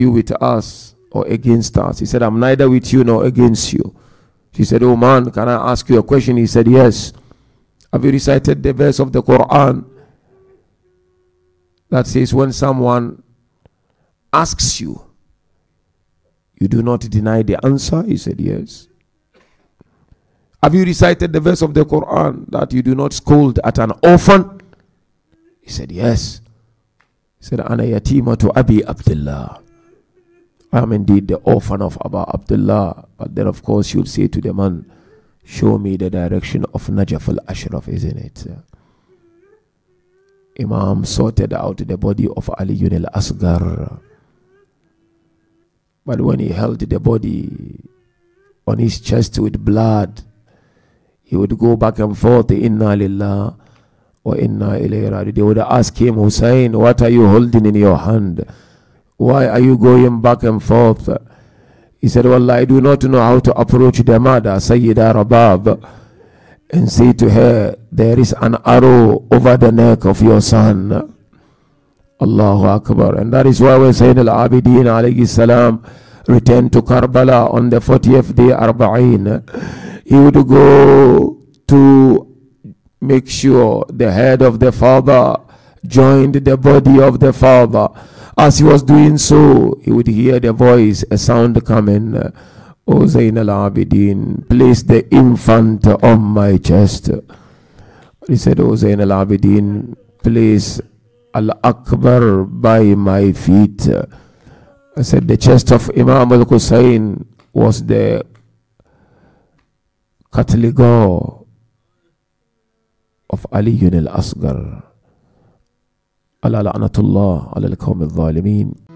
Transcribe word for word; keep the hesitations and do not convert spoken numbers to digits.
you with us or against us? He said, I'm neither with you nor against you. She said, oh man, can I ask you a question? He said, yes. Have you recited the verse of the Quran that says when someone asks you, you do not deny the answer? He said, yes. Have you recited the verse of the Quran that you do not scold at an orphan? He said, yes. He said, Ana yatimatu Abi Abdullah. I am indeed the orphan of Abu Abdullah. But then of course you'll say to the man, show me the direction of Najaf al-Ashraf, isn't it? Imam sorted out the body of Ali al-Asghar. But when he held the body on his chest with blood, he would go back and forth, Inna lillah wa inna ilayhi raji'un. They would ask him, Hussein, what are you holding in your hand? Why are you going back and forth? He said, well, I do not know how to approach the mother, Sayyida Rabab, and say to her, there is an arrow over the neck of your son. Allahu Akbar. And that is why when Sayyid al-Abidin alayhi salam returned to Karbala on the fortieth day, Arba'in, he would go to make sure the head of the father joined the body of the father. As he was doing so, he would hear the voice, a sound coming. O Zain al-Abidin, place the infant on my chest. He said, O Zain al-Abidin, place Al-Akbar by my feet. I said, the chest of Imam al-Hussein was the Katligo of Ali al-Asghar. Ala la'natullah ala al-qawm al-zalimin.